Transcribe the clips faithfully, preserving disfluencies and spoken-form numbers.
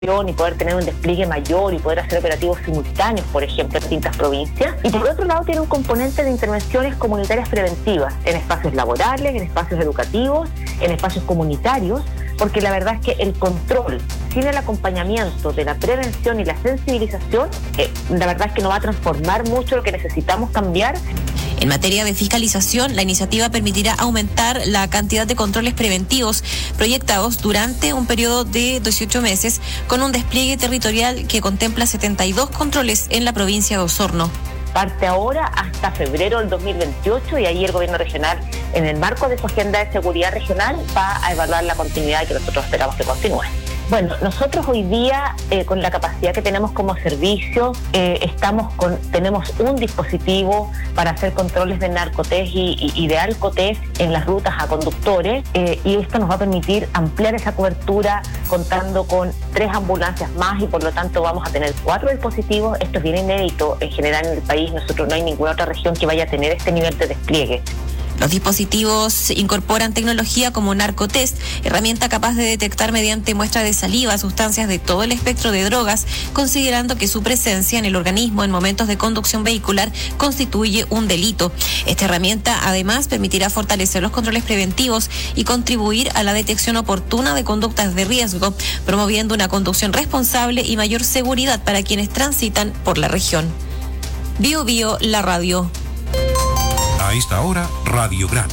y poder tener un despliegue mayor y poder hacer operativos simultáneos, por ejemplo, en distintas provincias. Y por otro lado tiene un componente de intervenciones comunitarias preventivas en espacios laborales, en espacios educativos, en espacios comunitarios, porque la verdad es que el control sin el acompañamiento de la prevención y la sensibilización, eh, la verdad es que no va a transformar mucho lo que necesitamos cambiar. En materia de fiscalización, la iniciativa permitirá aumentar la cantidad de controles preventivos proyectados durante un periodo de dieciocho meses, con un despliegue territorial que contempla setenta y dos controles en la provincia de Osorno. Parte ahora hasta febrero del dos mil veintiocho y ahí el gobierno regional, en el marco de su agenda de seguridad regional, va a evaluar la continuidad que nosotros esperamos que continúe. Bueno, nosotros hoy día, eh, con la capacidad que tenemos como servicio, eh, estamos con, tenemos un dispositivo para hacer controles de narcotest y, y, y de alcotest en las rutas a conductores, eh, y esto nos va a permitir ampliar esa cobertura contando con tres ambulancias más y por lo tanto vamos a tener cuatro dispositivos. Esto es bien inédito en general en el país, nosotros no hay ninguna otra región que vaya a tener este nivel de despliegue. Los dispositivos incorporan tecnología como Narcotest, herramienta capaz de detectar mediante muestra de saliva sustancias de todo el espectro de drogas, considerando que su presencia en el organismo en momentos de conducción vehicular constituye un delito. Esta herramienta además permitirá fortalecer los controles preventivos y contribuir a la detección oportuna de conductas de riesgo, promoviendo una conducción responsable y mayor seguridad para quienes transitan por la región. Bio Bio, la radio. A esta hora, Radiograma.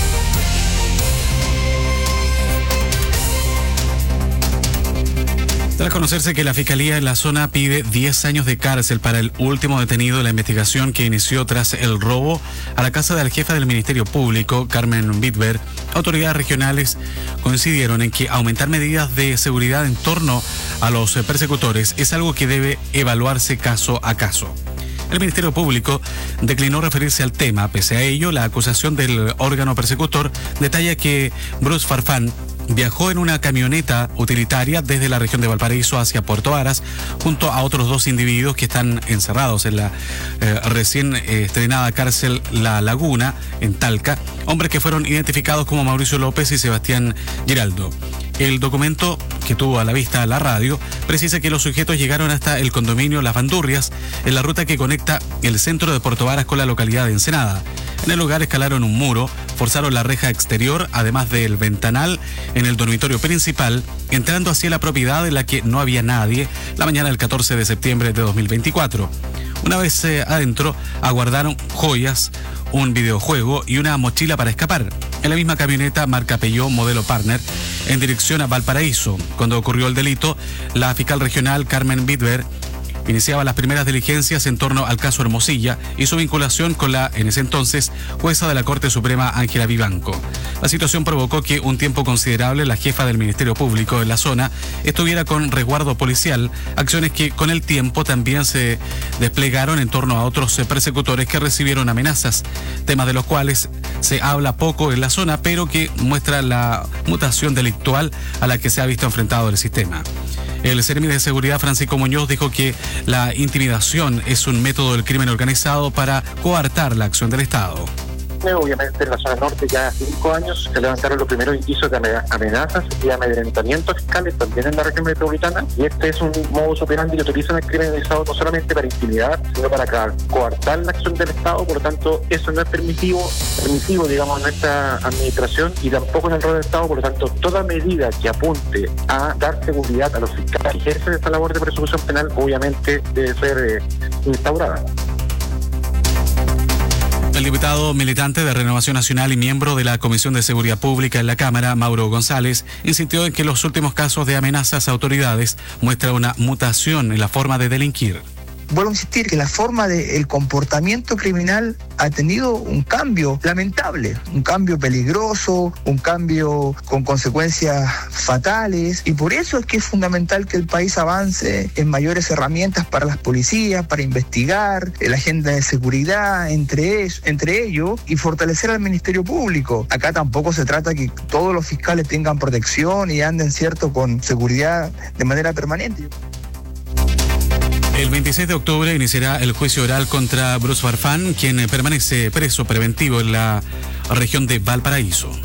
Tras conocerse que la Fiscalía en la zona pide diez años de cárcel para el último detenido de la investigación que inició tras el robo a la casa del jefe del Ministerio Público, Carmen Bitber, autoridades regionales coincidieron en que aumentar medidas de seguridad en torno a los persecutores es algo que debe evaluarse caso a caso. El Ministerio Público declinó referirse al tema. Pese a ello, la acusación del órgano persecutor detalla que Bruce Farfán viajó en una camioneta utilitaria desde la región de Valparaíso hacia Puerto Varas junto a otros dos individuos que están encerrados en la eh, recién eh, estrenada cárcel La Laguna, en Talca, hombres que fueron identificados como Mauricio López y Sebastián Giraldo. El documento que tuvo a la vista la radio precisa que los sujetos llegaron hasta el condominio Las Bandurrias en la ruta que conecta el centro de Puerto Varas con la localidad de Ensenada. En el lugar escalaron un muro, forzaron la reja exterior, además del ventanal en el dormitorio principal, entrando hacia la propiedad en la que no había nadie la mañana del catorce de septiembre de dos mil veinticuatro. Una vez eh, adentro, aguardaron joyas, un videojuego y una mochila para escapar. En la misma camioneta marca Peugeot modelo Partner, en dirección a Valparaíso. Cuando ocurrió el delito, la fiscal regional Carmen Bitber iniciaba las primeras diligencias en torno al caso Hermosilla y su vinculación con la, en ese entonces, jueza de la Corte Suprema Ángela Vivanco. La situación provocó que un tiempo considerable la jefa del Ministerio Público en la zona estuviera con resguardo policial, acciones que con el tiempo también se desplegaron en torno a otros persecutores que recibieron amenazas, temas de los cuales se habla poco en la zona, pero que muestra la mutación delictual a la que se ha visto enfrentado el sistema. El Seremi de Seguridad, Francisco Muñoz, dijo que la intimidación es un método del crimen organizado para coartar la acción del Estado. Obviamente en la zona norte ya hace cinco años se levantaron los primeros indicios de amenazas y amedrentamientos fiscales también en la región metropolitana, y este es un modus operandi que utilizan el crimen organizado no solamente para intimidar, sino para coartar la acción del Estado. Por lo tanto, eso no es permisivo, permisivo digamos, en nuestra administración y tampoco en el rol del Estado. Por lo tanto, toda medida que apunte a dar seguridad a los fiscales que ejercen esta labor de persecución penal, obviamente debe ser eh, instaurada. El diputado militante de Renovación Nacional y miembro de la Comisión de Seguridad Pública en la Cámara, Mauro González, insistió en que los últimos casos de amenazas a autoridades muestran una mutación en la forma de delinquir. Vuelvo a insistir que la forma del comportamiento criminal ha tenido un cambio lamentable, un cambio peligroso, un cambio con consecuencias fatales, y por eso es que es fundamental que el país avance en mayores herramientas para las policías, para investigar, la agenda de seguridad entre, es, entre ellos, y fortalecer al Ministerio Público. Acá tampoco se trata que todos los fiscales tengan protección y anden, cierto, con seguridad de manera permanente. El veintiséis de octubre iniciará el juicio oral contra Bruce Farfán, quien permanece preso preventivo en la región de Valparaíso.